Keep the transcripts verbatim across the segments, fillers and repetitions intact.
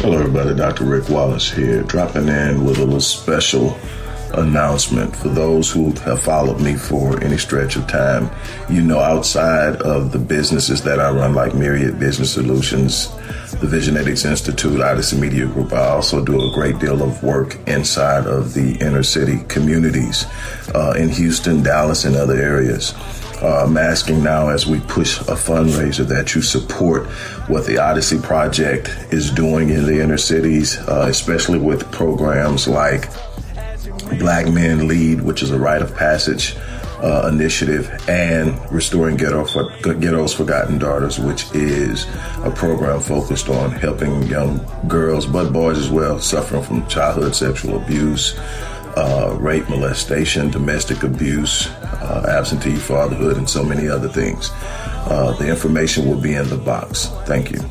Hello everybody, Doctor Rick Wallace here, dropping in with a little special announcement. For those who have followed me for any stretch of time, you know outside of the businesses that I run like Myriad Business Solutions, the Visionetics Institute, Odyssey Media Group, I also do a great deal of work inside of the inner city communities uh, in Houston, Dallas, and other areas. Uh, I'm asking now as we push a fundraiser that you support what the Odyssey Project is doing in the inner cities, uh, especially with programs like Black Men Lead, which is a rite of passage uh, initiative, and Restoring Ghetto for, Ghetto's Forgotten Daughters, which is a program focused on helping young girls, but boys as well, suffering from childhood sexual abuse, Uh, rape, molestation, domestic abuse, uh, absentee fatherhood, and so many other things. Uh, the information will be in the box. Thank you.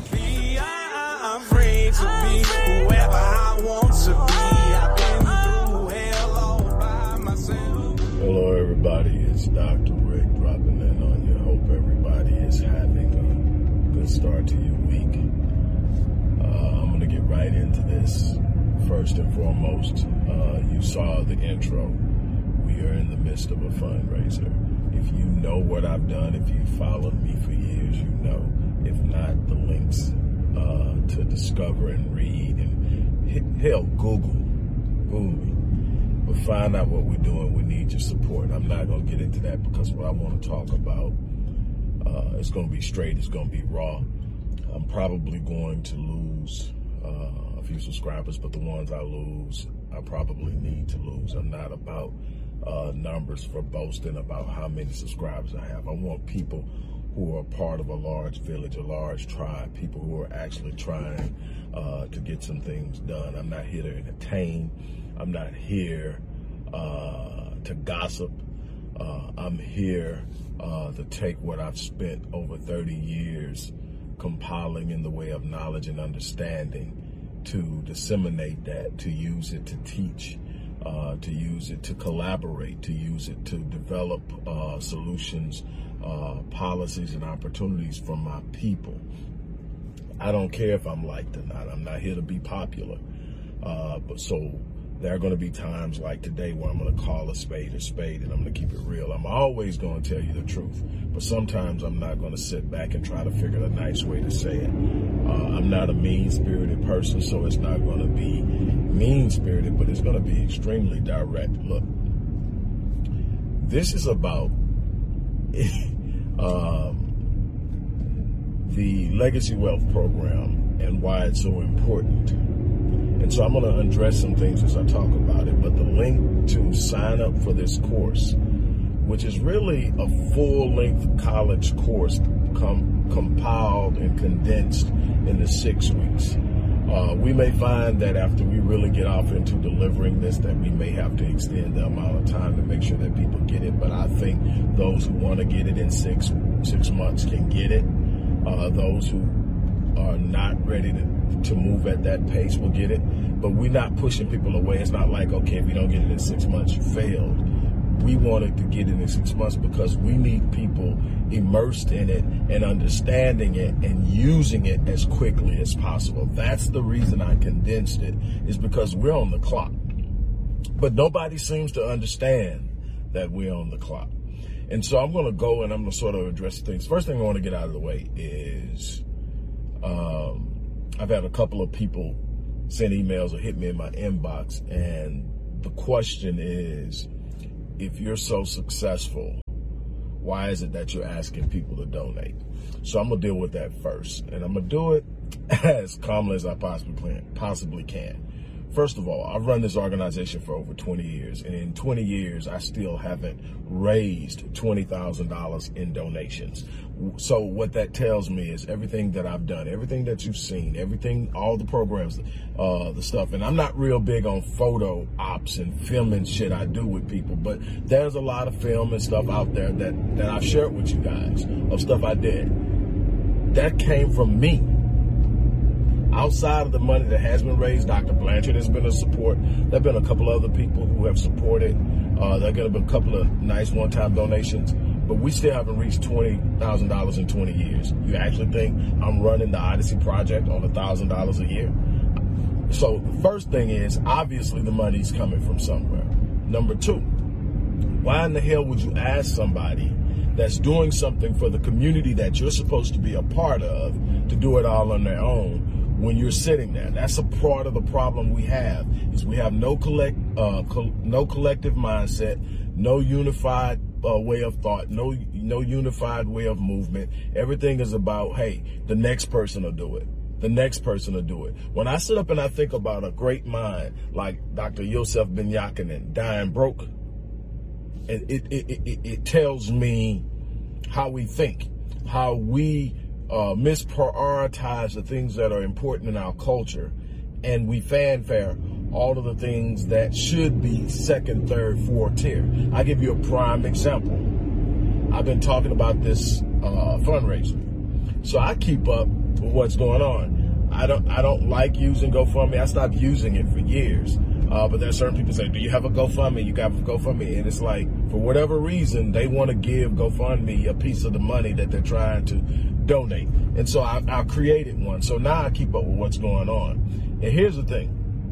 Hello, everybody. It's Doctor Rick dropping in on you. Hope everybody is having a good start to your week. Uh, I'm going to get right into this. First and foremost, uh, you saw the intro. We are in the midst of a fundraiser. If you know what I've done, if you followed me for years, you know. If not, the links uh, to discover and read and hell, Google, Google me. But find out what we're doing. We need your support. I'm not going to get into that because what I want to talk about, uh, it's going to be straight. It's going to be raw. I'm probably going to lose Uh, a few subscribers, but the ones I lose, I probably need to lose. I'm not about uh, numbers for boasting about how many subscribers I have. I want people who are part of a large village, a large tribe, people who are actually trying uh, to get some things done. I'm not here to entertain. I'm not here uh, to gossip. Uh, I'm here uh, to take what I've spent over thirty years compiling in the way of knowledge and understanding, to disseminate that, to use it to teach, uh, to use it to collaborate, to use it to develop uh, solutions, uh, policies, and opportunities for my people. I don't care if I'm liked or not. I'm not here to be popular. Uh, but so there are going to be times like today where I'm going to call a spade a spade, and I'm going to keep it real. I'm always going to tell you the truth, but sometimes I'm not going to sit back and try to figure a nice way to say it. Uh, I'm not a mean-spirited person, so it's not going to be mean-spirited, but it's going to be extremely direct. Look, this is about um, the Legacy Wealth Program and why it's so important. And so I'm going to address some things as I talk about it. But the link to sign up for this course, which is really a full-length college course com- compiled and condensed into six weeks. Uh, we may find that after we really get off into delivering this, that we may have to extend the amount of time to make sure that people get it. But I think those who want to get it in six six months can get it. Uh, those who are not ready to to move at that pace will get it, but we're not pushing people away. It's not like, okay, if you don't get it in six months, you failed. We wanted to get it in six months because we need people immersed in it and understanding it and using it as quickly as possible. That's the reason I condensed it, is because we're on the clock. But nobody seems to understand that we're on the clock. And so I'm going to go and I'm going to sort of address things. First thing I want to get out of the way is, um, I've had a couple of people send emails or hit me in my inbox, and the question is, if you're so successful, why is it that you're asking people to donate? So I'm going to deal with that first, and I'm going to do it as calmly as I possibly can, possibly can. First of all, I've run this organization for over twenty years, and in twenty years, I still haven't raised twenty thousand dollars in donations. So what that tells me is everything that I've done, everything that you've seen, everything, all the programs, uh, the stuff, and I'm not real big on photo ops and filming shit I do with people, but there's a lot of film and stuff out there that, that I've shared with you guys of stuff I did. That came from me. Outside of the money that has been raised, Doctor Blanchard has been a support. There have been a couple other people who have supported. Uh, there have been a couple of nice one-time donations. but we still haven't reached twenty thousand dollars in twenty years. You actually think I'm running the Odyssey Project on one thousand dollars a year? So the first thing is, obviously the money's coming from somewhere. Number two, why in the hell would you ask somebody that's doing something for the community that you're supposed to be a part of to do it all on their own when you're sitting there? That's a part of the problem we have, is we have no collect, uh, co- no collective mindset, no unified uh, way of thought, no no unified way of movement. Everything is about, hey, the next person will do it. The next person will do it. When I sit up and I think about a great mind like Doctor Yosef Ben Yakinen dying broke, it it, it, it it tells me how we think, how we uh, misprioritize the things that are important in our culture, and we fanfare all of the things that should be second, third, fourth tier. I give you a prime example. I've been talking about this uh, fundraiser, so I keep up with what's going on. I don't I don't like using GoFundMe. I stopped using it for years. Uh, but there are certain people say, do you have a GoFundMe? You got a GoFundMe. And it's like, for whatever reason, they want to give GoFundMe a piece of the money that they're trying to donate. And so I, I created one. So now I keep up with what's going on. And here's the thing.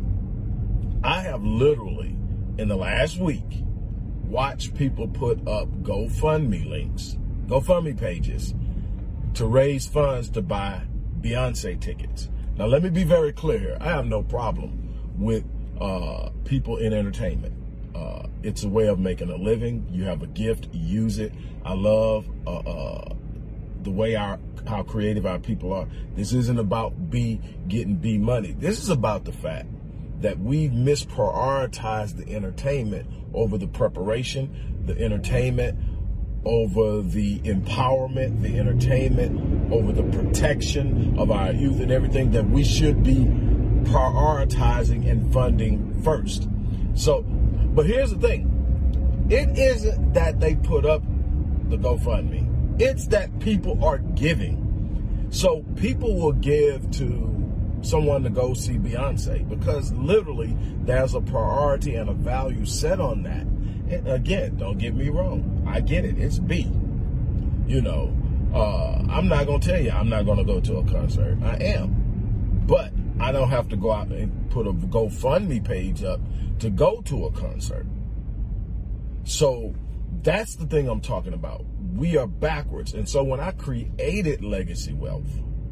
I have literally, in the last week, watched people put up GoFundMe links, GoFundMe pages, to raise funds to buy Beyonce tickets. Now, let me be very clear here. I have no problem with uh, people in entertainment. Uh, it's a way of making a living. You have a gift, use it. I love uh, uh, the way our how creative our people are. This isn't about B getting B money. This is about the fact that we've misprioritized the entertainment over the preparation, the entertainment over the empowerment, the entertainment over the protection of our youth and everything that we should be prioritizing and funding first. So, but here's the thing. It isn't that they put up the GoFundMe. It's that people are giving. So people will give to someone to go see Beyonce because literally there's a priority and a value set on that. And again, don't get me wrong. I get it. It's B. You know, uh, I'm not going to tell you I'm not going to go to a concert. I am. But I don't have to go out and put a GoFundMe page up to go to a concert. So that's the thing I'm talking about. We are backwards. And so when I created Legacy Wealth,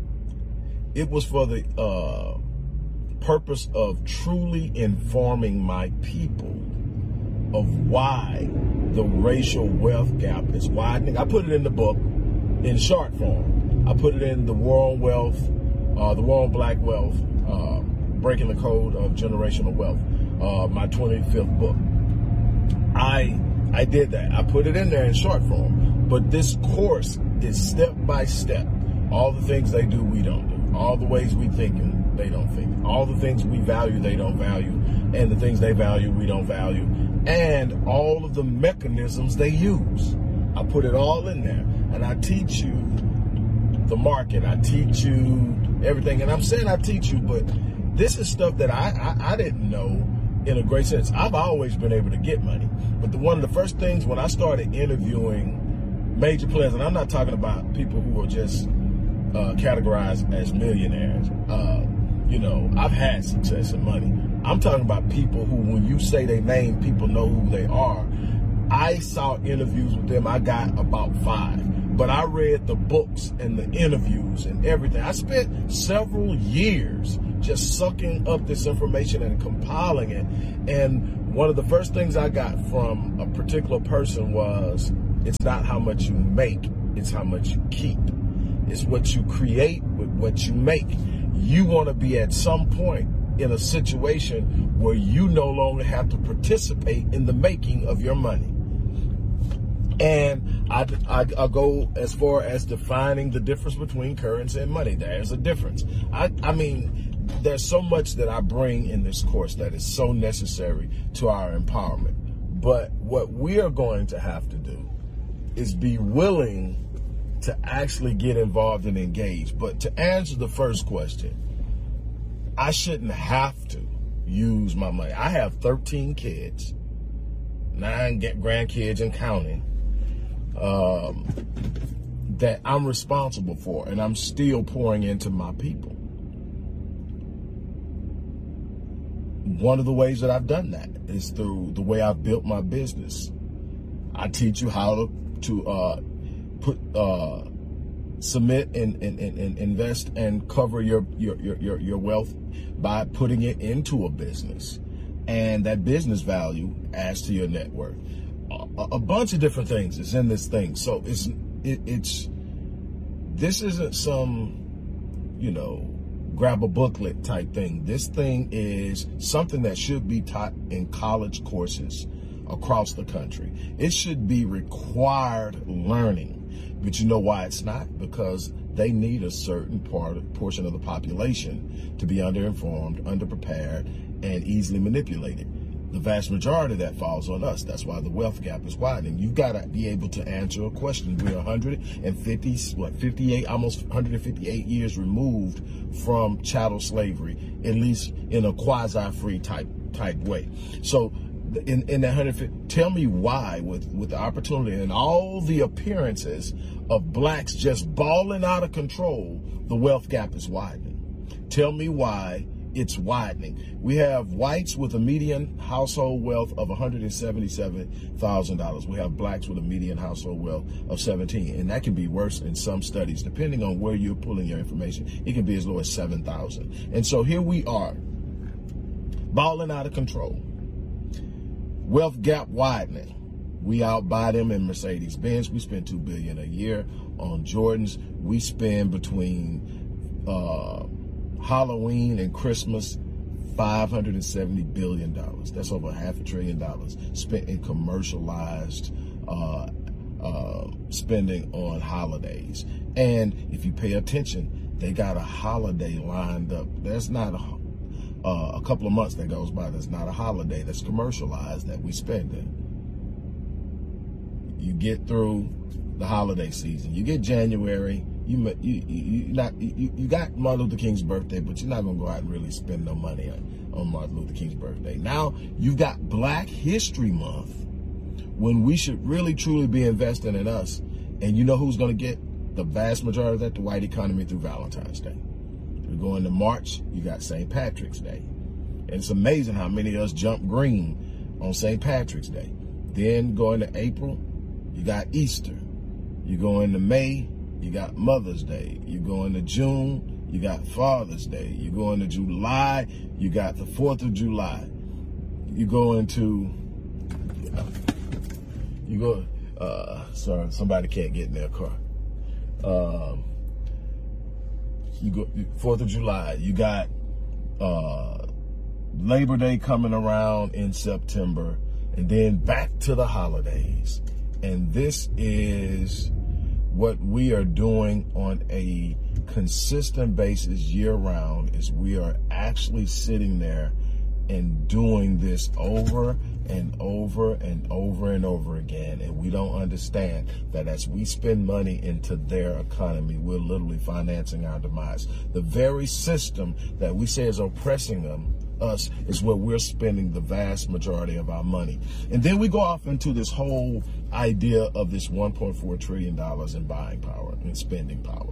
it was for the uh, purpose of truly informing my people of why the racial wealth gap is widening. I put it in the book in short form. I put it in the War on Wealth, uh, the War on Black Wealth, uh, Breaking the Code of Generational Wealth, uh, my twenty-fifth book. I I did that. I put it in there in short form. But this course is step by step. All the things they do, we don't do. All the ways we think, they don't think. All the things we value, they don't value. And the things they value, we don't value. And all of the mechanisms they use. I put it all in there. And I teach you the market. I teach you everything. And I'm saying I teach you, but this is stuff that I, I, I didn't know in a great sense. I've always been able to get money. But the, one of the first things when I started interviewing major players, and I'm not talking about people who are just uh, categorized as millionaires. Uh, you know, I've had success and money. I'm talking about people who, when you say their name, people know who they are. I saw interviews with them. I got about five. But I read the books and the interviews and everything. I spent several years just sucking up this information and compiling it. And one of the first things I got from a particular person was, it's not how much you make, it's how much you keep. It's what you create with what you make. You want to be at some point in a situation where you no longer have to participate in the making of your money. And I, I, I go as far as defining the difference between currency and money. There's a difference. I, I mean, there's so much that I bring in this course that is so necessary to our empowerment. But what we are going to have to do is be willing to actually get involved and engage. But to answer the first question, I shouldn't have to use my money. I have thirteen kids, nine grandkids and counting, um, that I'm responsible for, and I'm still pouring into my people. one of the ways that I've done that is through the way I've built my business. I teach you how to, to uh, put, uh, submit and, and, and, and invest and cover your, your, your, your wealth by putting it into a business. And that business value adds to your net worth. A, a bunch of different things is in this thing. So it's, it, it's, this isn't some, you know, grab a booklet type thing. This thing is something that should be taught in college courses across the country. It should be required learning. But you know why it's not? Because they need a certain part portion of the population to be underinformed, underprepared, and easily manipulated. The vast majority of that falls on us. That's why the wealth gap is widening. You've got to be able to answer a question. We're one hundred fifty, what, fifty-eight, almost one hundred fifty-eight years removed from chattel slavery, at least in a quasi-free type type way. So in, in that one hundred fifty, tell me why, with, with the opportunity and all the appearances of blacks just balling out of control, the wealth gap is widening. Tell me why it's widening. We have whites with a median household wealth of one hundred seventy-seven thousand dollars. We have blacks with a median household wealth of seventeen. And that can be worse in some studies, depending on where you're pulling your information. It can be as low as seven thousand. And so here we are, balling out of control. Wealth gap widening. We outbuy them in Mercedes-Benz. We spend two billion dollars a year on Jordans. We spend between uh, Halloween and Christmas five hundred seventy billion dollars. That's over half a trillion dollars spent in commercialized uh, uh, spending on holidays. And if you pay attention, they got a holiday lined up. There's not a Uh, a couple of months that goes by that's not a holiday that's commercialized that we spend in. You get through the holiday season. You get January. You you you not you, you got Martin Luther King's birthday, but you're not gonna go out and really spend no money on, on Martin Luther King's birthday. Now you've got Black History Month, when we should really truly be investing in us. And you know who's gonna get the vast majority of that? The white economy through Valentine's Day. We go into March, you got Saint Patrick's Day. And it's amazing how many of us jump green on Saint Patrick's Day. Then go into April, you got Easter. You go into May, you got Mother's Day. You go into June, you got Father's Day. You go into July, you got the fourth of July. You go into, you go, uh, sorry, somebody can't get in their car. Um, You go fourth of July. You got uh, Labor Day coming around in September, and then back to the holidays. And this is what we are doing on a consistent basis year round. Is we are actually sitting there and doing this over and over and over and over again. And we don't understand that as we spend money into their economy, we're literally financing our demise. The very system that we say is oppressing them, us, is where we're spending the vast majority of our money. And then we go off into this whole idea of this one point four trillion dollars in buying power and spending power.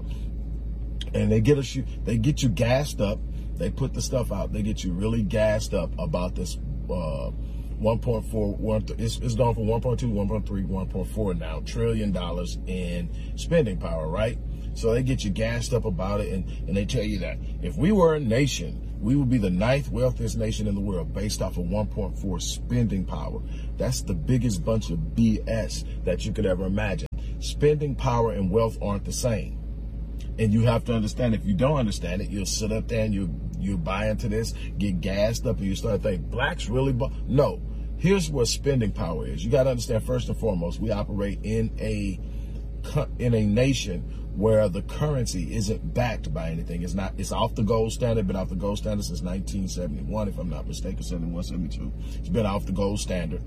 And they get us, they get you gassed up. They put the stuff out. They get you really gassed up about this uh, one point four, one, it's, it's gone from one point two, one point three, one point four now, trillion dollars in spending power, right? So they get you gassed up about it, and, and they tell you that if we were a nation, we would be the ninth wealthiest nation in the world based off of one point four spending power. That's the biggest bunch of B S that you could ever imagine. Spending power and wealth aren't the same. And you have to understand, if you don't understand it, you'll sit up there and you you buy into this, get gassed up, and you start thinking, blacks really, bu-? No. Here's what spending power is. You got to understand, first and foremost, we operate in a in a nation where the currency isn't backed by anything. It's not. It's off the gold standard. Been off the gold standard since nineteen seventy-one, if I'm not mistaken, seventy-one, seventy-two. It's been off the gold standard,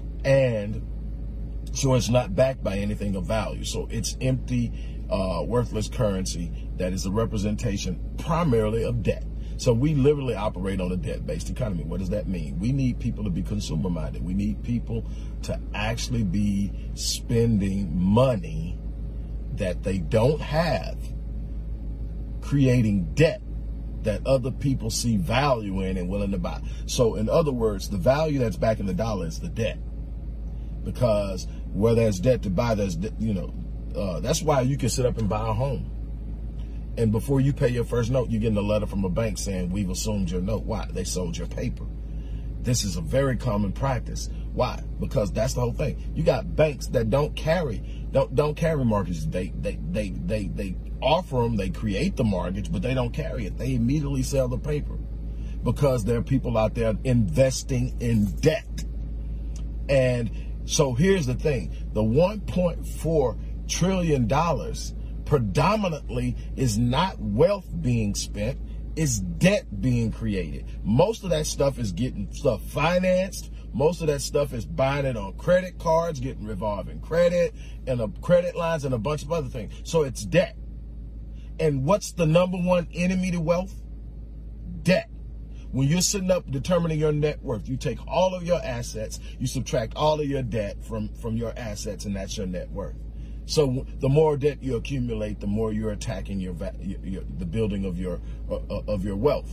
and so it's not backed by anything of value. So it's empty, uh, worthless currency that is a representation primarily of debt. So we literally operate on a debt-based economy. What does that mean? We need people to be consumer-minded. We need people to actually be spending money that they don't have, creating debt that other people see value in and willing to buy. So in other words, the value that's backing the dollar is the debt. Because where there's debt to buy, there's, you know, uh, that's why you can sit up and buy a home. And before you pay your first note, you're getting a letter from a bank saying, we've assumed your note. Why? They sold your paper. This is a very common practice. Why? Because that's the whole thing. You got banks that don't carry, don't don't carry mortgages. They they they they they offer them, they create the mortgage, but they don't carry it. They immediately sell the paper because there are people out there investing in debt. And so here's the thing: the one point four trillion dollars predominantly is not wealth being spent, it's debt being created. Most of that stuff is getting stuff financed. Most of that stuff is buying it on credit cards, getting revolving credit and a credit lines and a bunch of other things. So it's debt. And what's the number one enemy to wealth? Debt. When you're sitting up determining your net worth, you take all of your assets, you subtract all of your debt from, from your assets, and that's your net worth. So the more debt you accumulate, the more you're attacking your, your, your the building of your uh, of your wealth.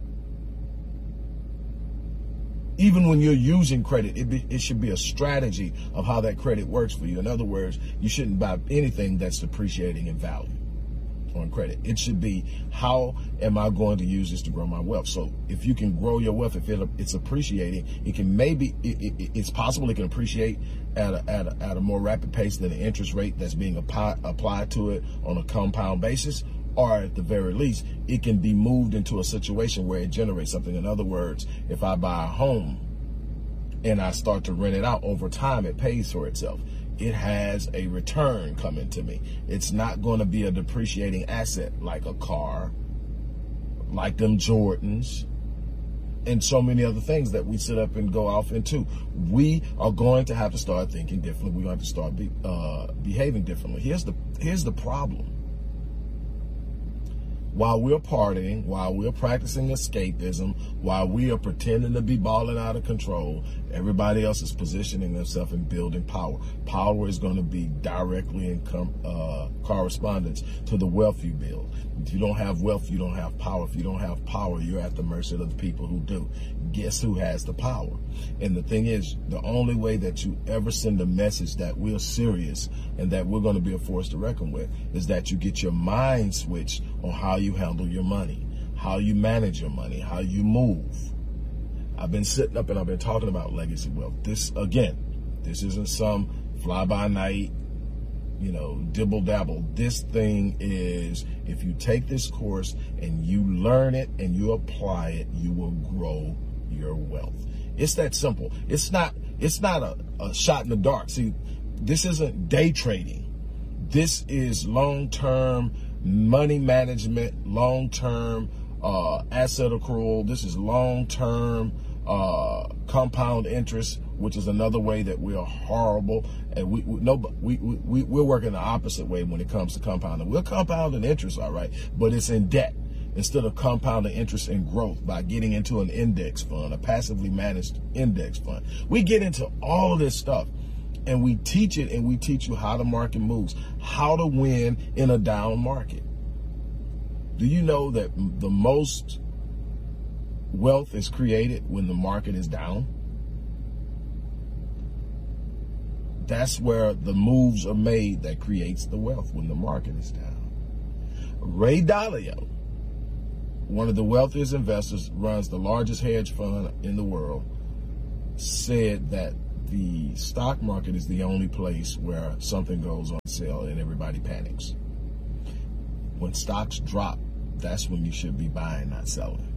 Even when you're using credit, it, be, it should be a strategy of how that credit works for you. In other words, you shouldn't buy anything that's depreciating in value on credit. It should be, how am I going to use this to grow my wealth? So if you can grow your wealth, if it, it's appreciating, it can maybe, it, it, it's possible it can appreciate at a, at, a, at a more rapid pace than the interest rate that's being applied, applied to it on a compound basis. Or at the very least, it can be moved into a situation where it generates something. In other words, if I buy a home and I start to rent it out over time, it pays for itself. It has a return coming to me. It's not going to be a depreciating asset like a car, like them Jordans, and so many other things that we sit up and go off into. We are going to have to start thinking differently. We're going to have to start be, uh, behaving differently. Here's the, here's the problem. While we're partying, while we're practicing escapism, while we are pretending to be balling out of control, everybody else is positioning themselves and building power. Power is going to be directly in com uh, correspondence to the wealth you build. If you don't have wealth, you don't have power. If you don't have power, you're at the mercy of the people who do. Guess who has the power? And the thing is, the only way that you ever send a message that we're serious and that we're going to be a force to reckon with is that you get your mind switched on how you handle your money, how you manage your money, how you move. I've been sitting up and I've been talking about legacy wealth. This, again, this isn't some fly-by-night, you know, dibble-dabble. This thing is, if you take this course and you learn it and you apply it, you will grow your wealth. It's that simple. It's not, it's not a, a shot in the dark. See, this isn't day trading. This is long-term money management, long-term uh, asset accrual. This is long-term uh, compound interest, which is another way that we are horrible. And we, we no, we, we, we're working the opposite way when it comes to compounding. We're compounding interest, all right, but it's in debt instead of compounding interest in growth by getting into an index fund, a passively managed index fund. We get into all of this stuff and we teach it, and we teach you how the market moves, how to win in a down market. Do you know that the most wealth is created when the market is down? That's where the moves are made that creates the wealth, when the market is down. Ray Dalio, one of the wealthiest investors, runs the largest hedge fund in the world, said that the stock market is the only place where something goes on sale and everybody panics. When stocks drop, that's when you should be buying, not selling.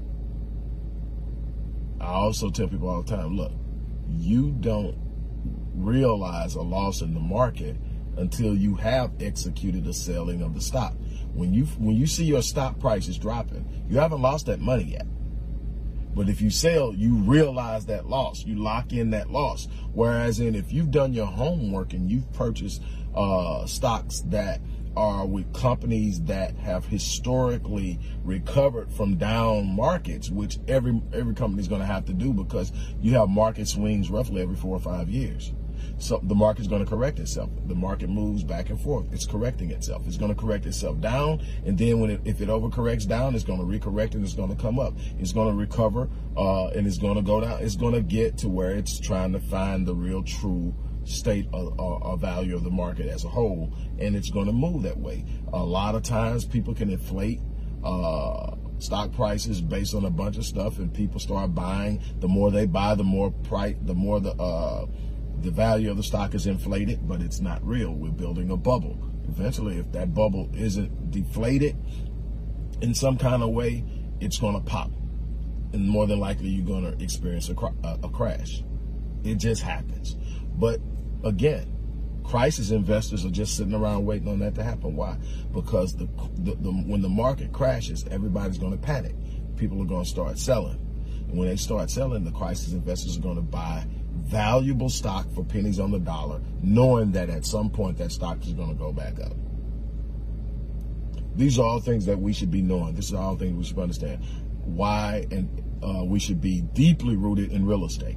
I also tell people all the time, look, you don't realize a loss in the market until you have executed a selling of the stock. When you when you see your stock prices dropping, you haven't lost that money yet. But if you sell, you realize that loss. You lock in that loss. Whereas in if you've done your homework and you've purchased uh, stocks that are with companies that have historically recovered from down markets, which every every company is going to have to do because you have market swings roughly every four or five years. So the market's going to correct itself. The market moves back and forth. It's correcting itself. It's going to correct itself down, and then when it, if it overcorrects down, it's going to recorrect and it's going to come up. It's going to recover, uh, and it's going to go down. It's going to get to where it's trying to find the real true state of, of, of value of the market as a whole, and it's going to move that way. A lot of times people can inflate uh, stock prices based on a bunch of stuff, and people start buying. The more they buy, the more price, the more the uh, the value of the stock is inflated, but it's not real. We're building a bubble. Eventually, if that bubble isn't deflated in some kind of way, it's going to pop, and more than likely you're going to experience a, a, a crash. It just happens. But again, crisis investors are just sitting around waiting on that to happen. Why? Because the, the, the when the market crashes, everybody's going to panic. People are going to start selling. And when they start selling, the crisis investors are going to buy valuable stock for pennies on the dollar, knowing that at some point that stock is going to go back up. These are all things that we should be knowing. This is all things we should understand. Why and uh, we should be deeply rooted in real estate.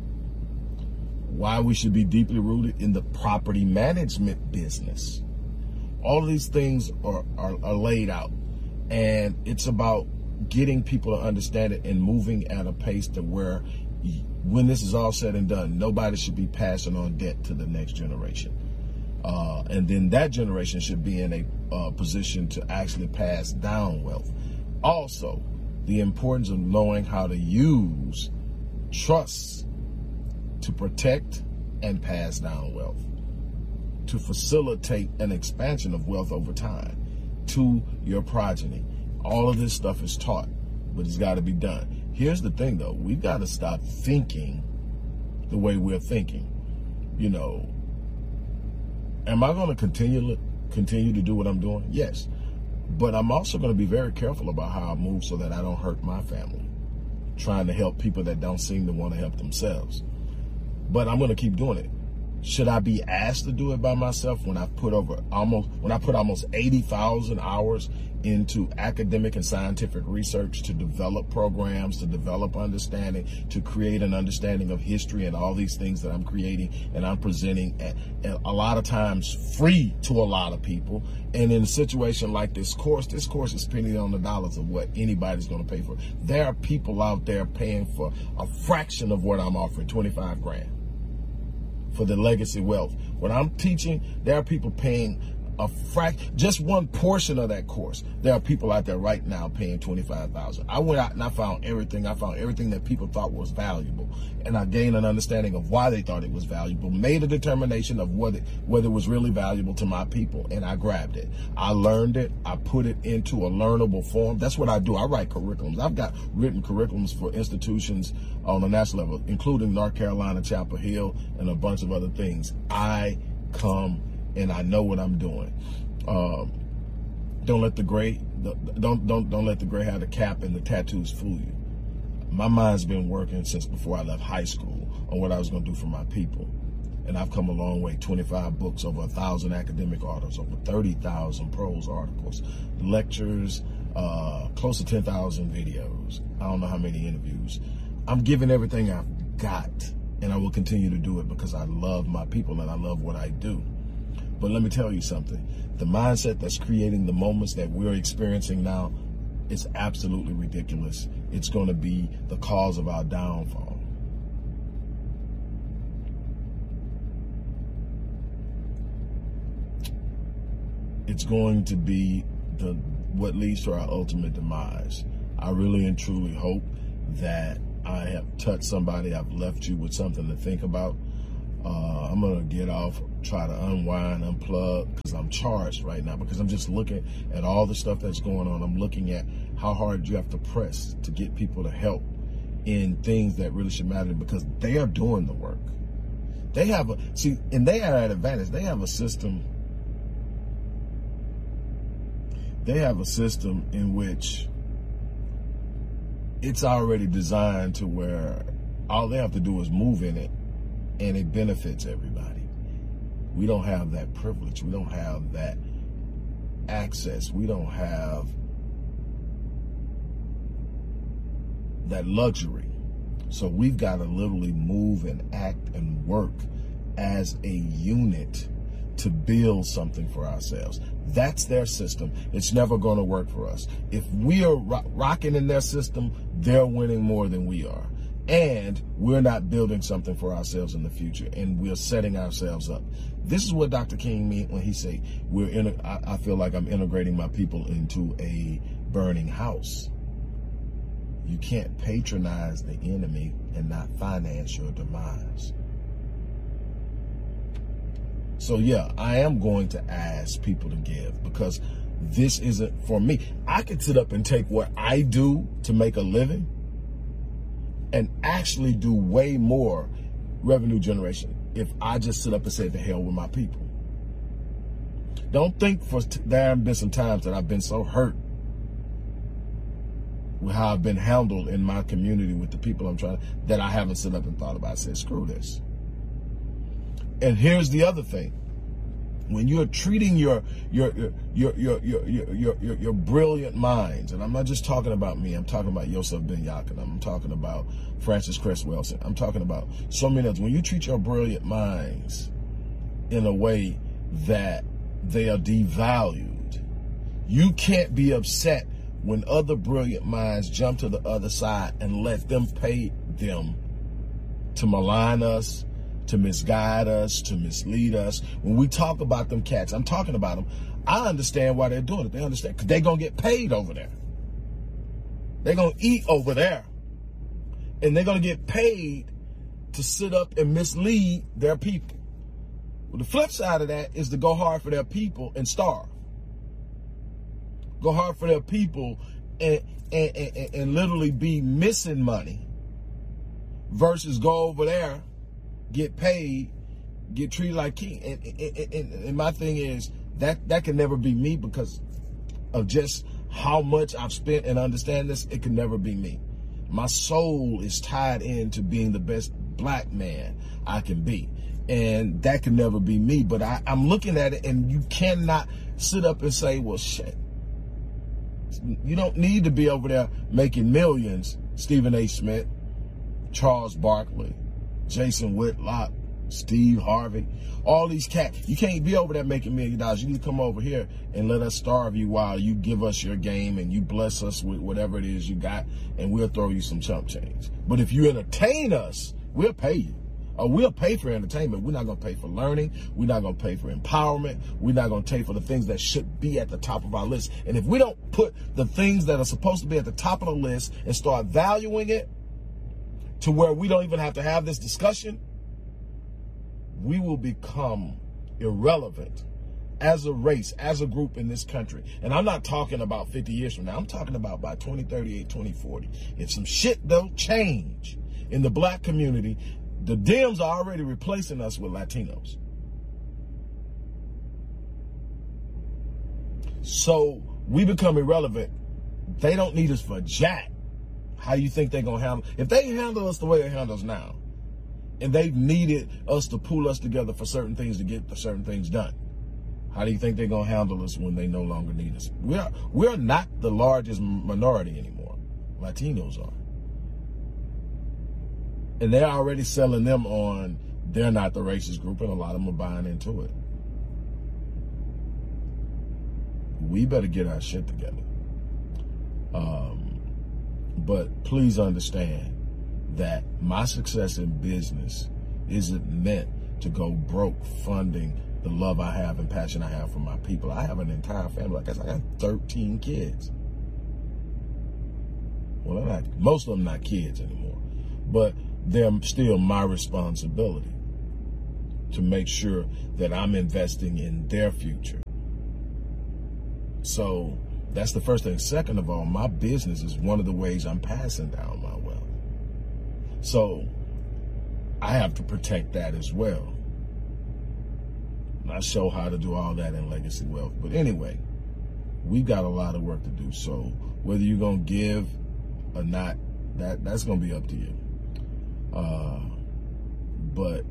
Why we should be deeply rooted in the property management business. All of these things are, are, are laid out, and it's about getting people to understand it and moving at a pace to where when this is all said and done, nobody should be passing on debt to the next generation. Uh, and then that generation should be in a uh, position to actually pass down wealth. Also, the importance of knowing how to use trusts to protect and pass down wealth, to facilitate an expansion of wealth over time to your progeny. All of this stuff is taught, but it's got to be done. Here's the thing, though. We've got to stop thinking the way we're thinking. You know, am I going to continue, continue to do what I'm doing? Yes. But I'm also going to be very careful about how I move so that I don't hurt my family, trying to help people that don't seem to want to help themselves. But I'm going to keep doing it. Should I be asked to do it by myself when I put over almost when I put almost eighty thousand hours into academic and scientific research to develop programs, to develop understanding, to create an understanding of history and all these things that I'm creating and I'm presenting at, at a lot of times free to a lot of people. And in a situation like this course, this course is penny on the dollars of what anybody's going to pay for. There are people out there paying for a fraction of what I'm offering, twenty-five grand. For the legacy wealth. What I'm teaching, there are people paying a fraction, just one portion of that course. There are people out there right now paying twenty-five thousand dollars. I went out and I found everything. I found everything that people thought was valuable. And I gained an understanding of why they thought it was valuable, made a determination of whether, whether it was really valuable to my people, and I grabbed it. I learned it. I put it into a learnable form. That's what I do. I write curriculums. I've got written curriculums for institutions on a national level, including North Carolina, Chapel Hill, and a bunch of other things. I come and I know what I'm doing. Um, don't let the gray, don't don't don't let the gray have the cap and the tattoos fool you. My mind's been working since before I left high school on what I was going to do for my people, and I've come a long way. twenty-five books, over a thousand academic articles, over thirty thousand prose articles, lectures, uh, close to ten thousand videos. I don't know how many interviews. I'm giving everything I've got, and I will continue to do it because I love my people and I love what I do. But let me tell you something. The mindset that's creating the moments that we're experiencing now is absolutely ridiculous. It's going to be the cause of our downfall. It's going to be the what leads to our ultimate demise. I really and truly hope that I have touched somebody. I've left you with something to think about. Uh, I'm going to get off, try to unwind, unplug, because I'm charged right now, because I'm just looking at all the stuff that's going on. I'm looking at how hard you have to press to get people to help in things that really should matter, because they are doing the work. They have a, see, and they are at advantage. They have a system. They have a system in which it's already designed to where all they have to do is move in it, and it benefits everybody. We don't have that privilege. We don't have that access. We don't have that luxury. So we've got to literally move and act and work as a unit to build something for ourselves. That's their system. It's never going to work for us. If we are ro- rocking in their system, they're winning more than we are. And we're not building something for ourselves in the future, and we're setting ourselves up. This is what Doctor King meant when he say, we're in a, I, I feel like I'm integrating my people into a burning house. You can't patronize the enemy and not finance your demise. So yeah, I am going to ask people to give, because this isn't for me. I could sit up and take what I do to make a living and actually do way more revenue generation if I just sit up and say, the hell with my people. Don't think for t- there have been some times that I've been so hurt with how I've been handled in my community with the people I'm trying to, that I haven't sit up and thought about, said, screw this. And here's the other thing. When you're treating your your your your your your your, your, your brilliant minds, and I'm not just talking about me, I'm talking about Yosef Ben Yaakov, I'm talking about Francis Cress Welsing, I'm talking about so many others. When you treat your brilliant minds in a way that they are devalued, you can't be upset when other brilliant minds jump to the other side and let them pay them to malign us, to misguide us, to mislead us. When we talk about them cats, I'm talking about them, I understand why they're doing it. They understand because they're going to get paid over there. They're going to eat over there. And they're going to get paid to sit up and mislead their people. Well, the flip side of that is to go hard for their people and starve. Go hard for their people and, and, and, and literally be missing money versus go over there, get paid, get treated like king. And, and, and, and my thing is that that can never be me because of just how much I've spent and understand this. It can never be me. My soul is tied into being the best black man I can be. And that can never be me. But I, I'm looking at it, and you cannot sit up and say, well, shit. You don't need to be over there making millions. Stephen A. Smith, Charles Barkley, Jason Whitlock, Steve Harvey, all these cats. You can't be over there making million dollars. You need to come over here and let us starve you while you give us your game and you bless us with whatever it is you got, and we'll throw you some chump change. But if you entertain us, we'll pay you. Or we'll pay for entertainment. We're not going to pay for learning. We're not going to pay for empowerment. We're not going to pay for the things that should be at the top of our list. And if we don't put the things that are supposed to be at the top of the list and start valuing it to where we don't even have to have this discussion, we will become irrelevant as a race, as a group in this country. And I'm not talking about fifty years from now. I'm talking about by twenty thirty-eight, twenty forty. If some shit don't change in the black community, the Dems are already replacing us with Latinos. So we become irrelevant. They don't need us for jack. How do you think they're going to handle? If they handle us the way they handle us now, and they've needed us to pull us together for certain things to get certain things done, how do you think they're going to handle us when they no longer need us? We are, we're not the largest minority anymore. Latinos are. And they're already selling them on they're not the racist group, and a lot of them are buying into it. We better get our shit together. Um, but please understand that my success in business isn't meant to go broke funding the love I have and passion I have for my people. I have an entire family. Like I said, I got thirteen kids. Well, they're not, most of them not kids anymore. But they're still my responsibility to make sure that I'm investing in their future. So that's the first thing. Second of all, my business is one of the ways I'm passing down my wealth. So I have to protect that as well. And I show how to do all that in Legacy Wealth. But anyway, we've got a lot of work to do. So whether you're going to give or not, that, that's going to be up to you. Uh, but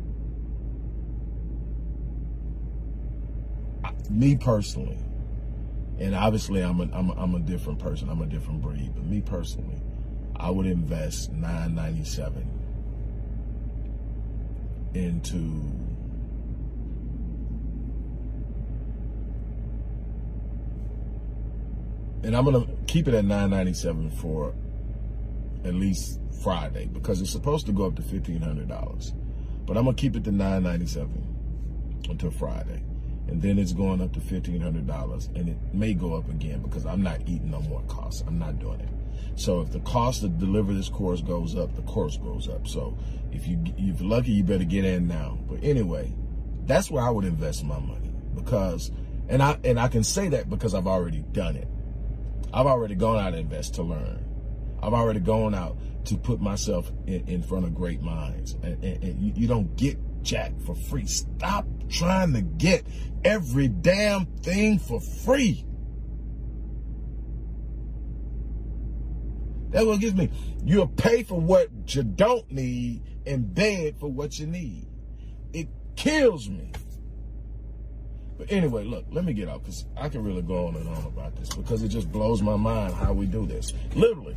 me personally, and obviously I'm a, I'm a, I'm a different person, I'm a different breed, but me personally, I would invest nine ninety-seven into and I'm gonna keep it at nine ninety-seven for at least Friday, because it's supposed to go up to fifteen hundred dollars. But I'm gonna keep it to nine ninety-seven until Friday. And then it's going up to fifteen hundred dollars, and it may go up again because I'm not eating no more costs. I'm not doing it. So if the cost to deliver this course goes up, the course goes up. So if, you, if you're lucky, you better get in now. But anyway, that's where I would invest my money, because, and I, and I can say that because I've already done it. I've already gone out and invest to learn. I've already gone out to put myself in, in front of great minds. And, and, and you, you don't get jack for free. Stop trying to get every damn thing for free. That's what gives me. You'll pay for what you don't need and beg for what you need. It kills me. But anyway, look, let me get out, because I can really go on and on about this, because it just blows my mind how we do this. Literally.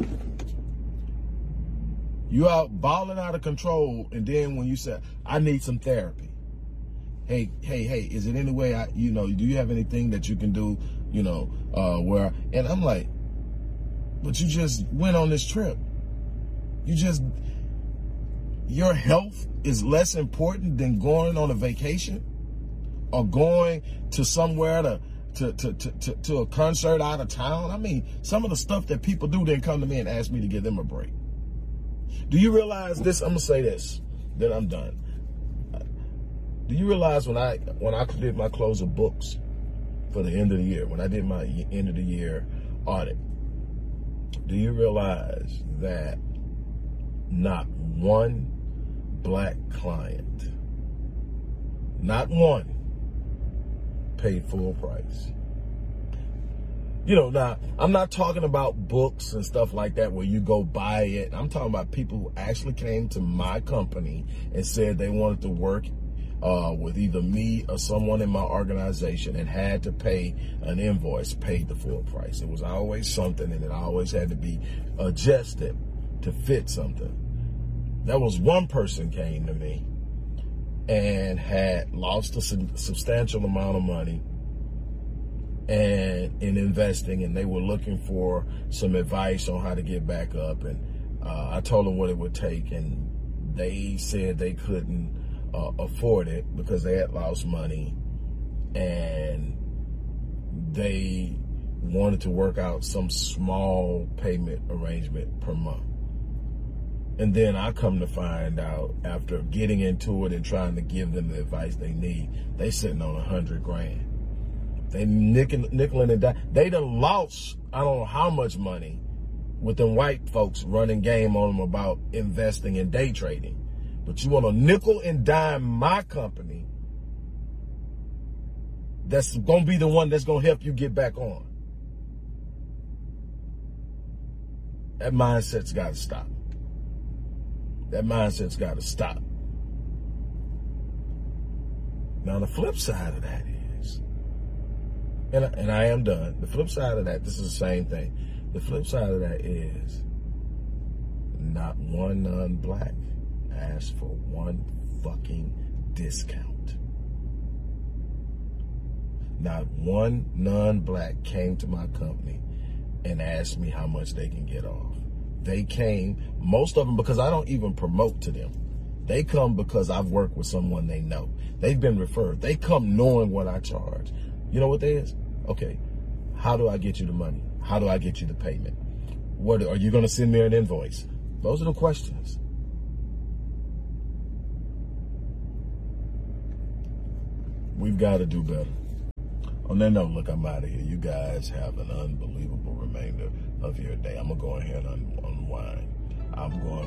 You out balling out of control, and then when you say, I need some therapy. Hey, hey, hey, is it any way I, you know, do you have anything that you can do, you know, uh, where, and I'm like, but you just went on this trip. You just, your health is less important than going on a vacation or going to somewhere to, to, to, to, to, to a concert out of town. I mean, some of the stuff that people do then come to me and ask me to give them a break. Do you realize this? I'm gonna say this, then I'm done. Do you realize when I when I did my close of books for the end of the year, when I did my end of the year audit, do you realize that not one black client, not one, paid full price? You know, now, I'm not talking about books and stuff like that where you go buy it. I'm talking about people who actually came to my company and said they wanted to work uh, with either me or someone in my organization and had to pay an invoice, paid the full price. It was always something, and it always had to be adjusted to fit something. There was one person came to me and had lost a substantial amount of money and in investing, and they were looking for some advice on how to get back up. And uh, I told them what it would take, and they said they couldn't uh, afford it because they had lost money, and they wanted to work out some small payment arrangement per month. And then I come to find out, after getting into it and trying to give them the advice they need, they sitting on a hundred grand. They nickel, nickel and dime. They done lost, I don't know how much money, with them white folks running game on them about investing in day trading. But you want to nickel and dime my company that's going to be the one that's going to help you get back on. That mindset's got to stop. That mindset's got to stop. Now, the flip side of that is, and I, and I am done. The flip side of that, this is the same thing. The flip side of that is not one non-black asked for one fucking discount. Not one non-black came to my company and asked me how much they can get off. They came, most of them, because I don't even promote to them. They come because I've worked with someone they know. They've been referred. They come knowing what I charge. You know what that is? Okay, how do I get you the money? How do I get you the payment? What, are you going to send me an invoice? Those are the questions. We've got to do better. On that note, look, I'm out of here. You guys have an unbelievable remainder of your day. I'm going to go ahead and un unwind. I'm going